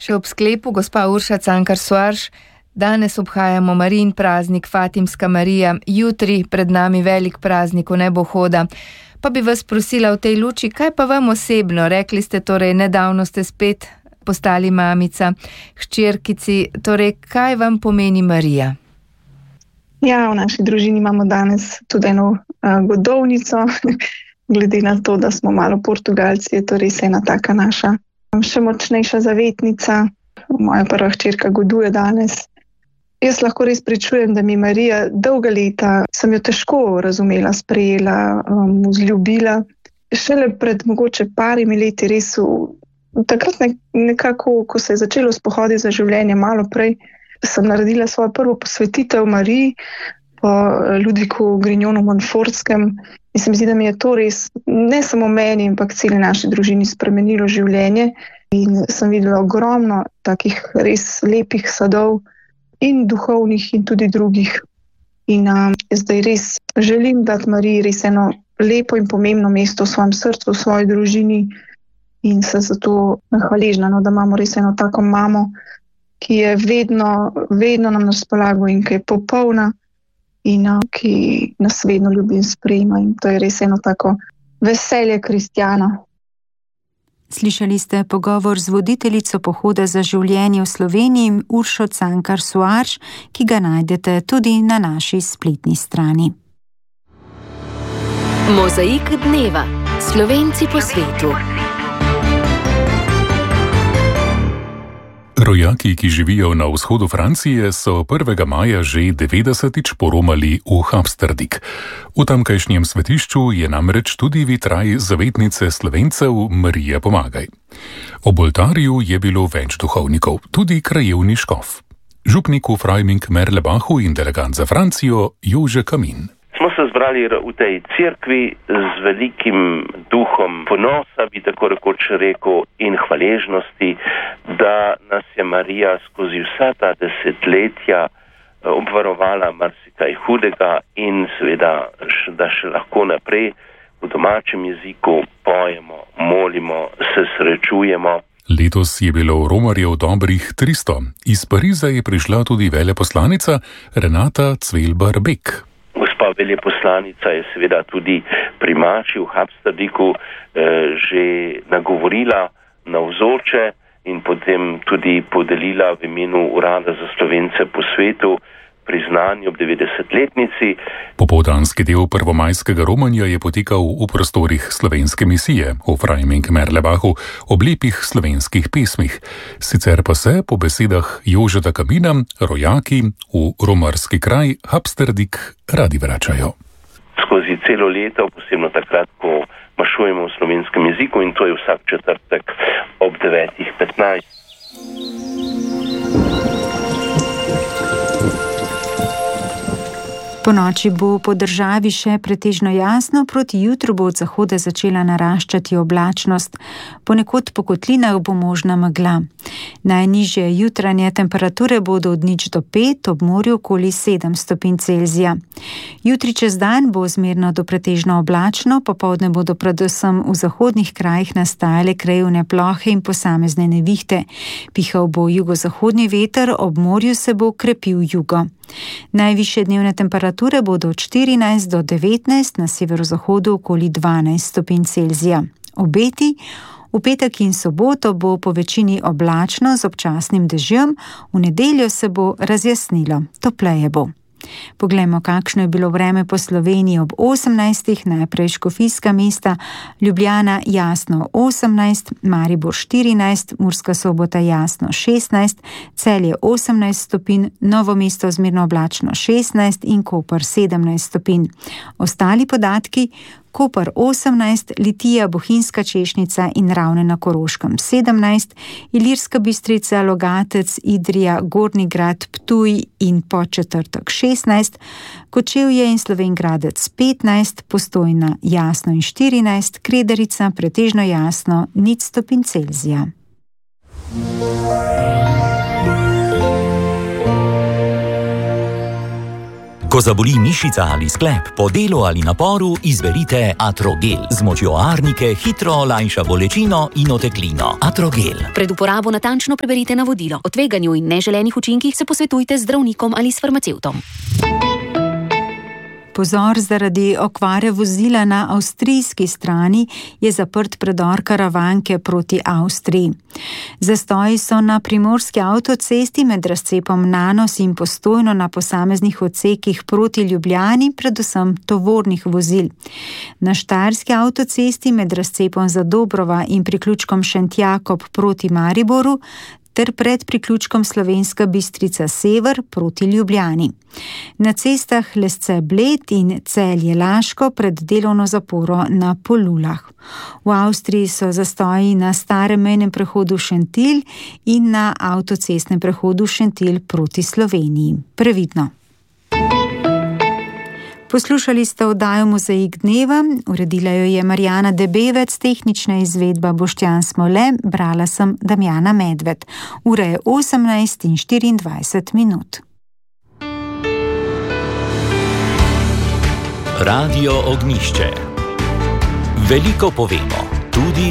Še ob sklepu, gospa Urša Cankar Soares, danes obhajamo Marijin praznik Fatimska Marija, jutri pred nami velik praznik vnebohoda. Pa bi vas prosila v tej luči, kaj pa vam osebno? Rekli ste torej, nedavno ste spet postali mamica, hčerkici, torej kaj vam pomeni Marija? Ja, v naši družini imamo danes tudi eno godovnico, glede na to, da smo malo Portugalci, je to res ena taka naša še močnejša zavetnica. Moja prva hčerka goduje danes. Jaz lahko res pričujem, da mi Marija dolga leta, sem jo težko razumela, sprejela, vzljubila. Šele pred mogoče parimi leti res takrat nekako, ko se je začelo s pohodi za življenje, malo prej, sem naredila svojo prvo posvetitev Mariji po Ludviku Grignonu Montfortskem. In se mi zdi, da mi je to res, ne samo meni, ampak celi naši družini spremenilo življenje. In sem videla ogromno takih res lepih sadov, in duhovnih, in tudi drugih. In zdaj res želim dati Mariji res eno lepo in pomembno mesto v svojem srcu, v svoji družini. In se zato hvaležna, da imamo res eno tako mamo, ki je vedno nam na razpolago in ki je popolna in ki nas vedno ljubi in sprejema. In to je res eno tako veselje kristjana. Slišali ste pogovor z voditeljico pohoda za življenje v Sloveniji Uršo Cankar Soares, ki ga najdete tudi na naši spletni strani. Mozaik dneva. Slovenci po svetu. Rojaki, ki živijo na vzhodu Francije, so 1. maja že 90-tič poromali v Hapsterdik. V tamkajšnjem svetišču je namreč tudi vitraj zavetnice Slovencev Marije Pomagaj. Ob oltarju je bilo več duhovnikov, tudi krajevni škof. Župnik v Freiming-Merlebachu in delegant za Francijo Jože Kamin. Smo se zbrali v tej cerkvi z velikim duhom ponosa, bi tako rekoč rekel, in hvaležnosti, da nas je Marija skozi vsa ta desetletja obvarovala marsikaj hudega in seveda, da še lahko naprej v domačem jeziku pojemo, molimo, se srečujemo. Letos je bilo romarjev dobrih 300. Iz Pariza je prišla tudi veleposlanica Renata Cvelbar-Bek. Gospa veleposlanica je seveda tudi pri maši v Hapsterdiku že nagovorila navzoče in potem tudi podelila v imenu Urada za Slovence po svetu priznanje ob 90-letnici. Popoldanski del prvomajskega romanja je potekal v prostorih slovenske misije v Freiming-Merlebachu ob lepih slovenskih pesmih. Sicer pa se, po besedah Jožeta Kamina, rojaki v romarski kraj Hapsterdik radi vračajo. Skozi celo leto, posebno takrat, ko mašujemo v slovenskem jeziku, in to je vsak četrtek ob 9:15. Po noči bo po državi še pretežno jasno, proti jutru bo od zahoda začela naraščati oblačnost. Ponekod po kotlinah bo možna megla. Najnižje jutranje temperature bodo od 0 do 5, ob morju okoli 7 stopinj Celzija. Jutri čez dan bo zmerno do pretežno oblačno, popoldne bodo predvsem v zahodnih krajih nastajale krajevne plohe in posamezne nevihte. Pihal bo jugozahodni veter, ob morju se bo krepil jugo. Najvišje dnevne temperature bodo od 14 do 19, na severozahodu okoli 12 stopinj Celzija. Obeti: v petek in soboto bo po večini oblačno z občasnim dežjem, v nedeljo se bo razjasnilo, topleje bo. Poglejmo, kakšno je bilo vreme po Sloveniji ob 18. Najprej škofijska mesta: Ljubljana jasno 18, Maribor 14, Murska Sobota jasno 16, Celje 18 stopinj, Novo mesto zmerno oblačno 16 in Koper 17 stopinj. Ostali podatki: Koper 18, Litija, Bohinjska Češnica in Ravne na Koroškem 17, Ilirska Bistrica, Logatec, Idrija, Gornji Grad, Ptuj in Podčetrtek 16, Kočevje in Slovenj Gradec 15, Postojna jasno in 14, Kredarica pretežno jasno 0 stopinj Celzija. Ko zaboli mišica ali sklep, po delu ali naporu, izberite Atrogel. Z močjo arnike hitro olajša bolečino in oteklino. Atrogel. Pred uporabo natančno preberite navodilo. O tveganju in neželenih učinkih se posvetujte z zdravnikom ali s farmacevtom. Pozor, zaradi okvare vozila na avstrijski strani je zaprt predor Karavanke proti Avstriji. Zastoji so na primorski avtocesti med razcepom Nanos in Postojno na posameznih odsekih proti Ljubljani, predvsem tovornih vozil. Na štajerski avtocesti med razcepom Zadobrova in priključkom Šentjakob proti Mariboru ter pred priključkom Slovenska Bistrica Sever proti Ljubljani. Na cestah Lesce-Bled in Celje-Laško pred delovno zaporo na Polulah. V Avstriji so zastoji na starem mejnem prehodu Šentilj in na avtocestnem prehodu Šentilj proti Sloveniji. Previdno. Poslušali ste oddajo Mozaik dneva, uredila jo je Marjana Debevec, tehnična izvedba Boštjan Smole, brala sem Damjana Medved. Ura je 18:24. Radio Ognjišče. Veliko povemo, tudi